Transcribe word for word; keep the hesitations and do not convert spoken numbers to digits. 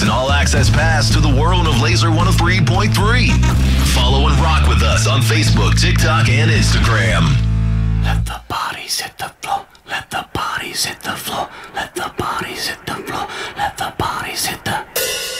an all-access pass to the world of Laser one oh three point three. Follow and rock with us on Facebook, TikTok, and Instagram. Let the bodies hit the floor. Let the bodies hit the floor. Let